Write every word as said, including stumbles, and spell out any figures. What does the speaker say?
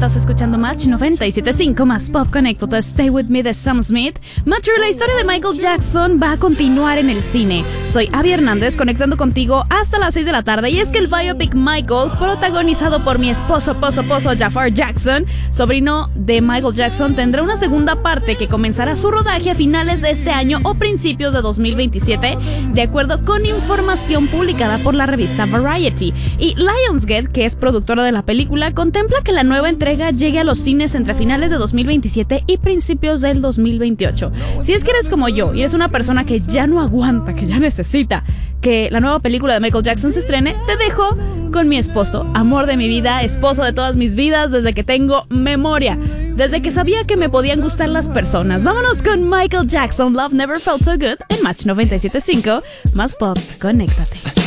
estás escuchando Match noventa y siete punto cinco más Pop. Conéctate, Stay With Me de Sam Smith. Match, la historia de Michael Jackson va a continuar en el cine. Soy Abby Hernández, conectando contigo hasta las seis de la tarde. Y es que el biopic Michael, protagonizado por mi esposo, poso, poso, Jafar Jackson, sobrino de Michael Jackson, tendrá una segunda parte que comenzará su rodaje a finales de este año o principios de dos mil veintisiete, de acuerdo con información publicada por la revista Variety. Y Lionsgate, que es productora de la película, contempla que la nueva entrega llegue a los cines entre finales de dos mil veintisiete y principios del dos mil veintiocho. Si es que eres como yo y eres una persona que ya no aguanta, que ya necesita que la nueva película de Michael Jackson se estrene, te dejo con mi esposo, amor de mi vida, esposo de todas mis vidas desde que tengo memoria, desde que sabía que me podían gustar las personas. Vámonos con Michael Jackson, Love Never Felt So Good en Match noventa y siete punto cinco más Pop. Conéctate.